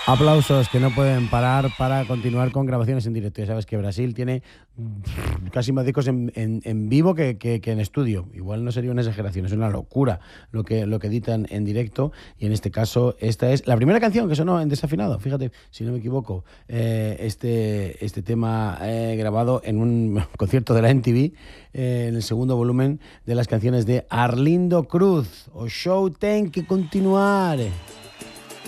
Aplausos que no pueden parar para continuar con grabaciones en directo. Ya sabes que Brasil tiene casi más discos en vivo que en estudio. Igual no sería una exageración, es una locura lo que editan en directo. Y en este caso, esta es la primera canción que sonó en Desafinado. Fíjate, si no me equivoco, este tema grabado en un concierto de la MTV, en el segundo volumen de las canciones de Arlindo Cruz. O show ten que continuar.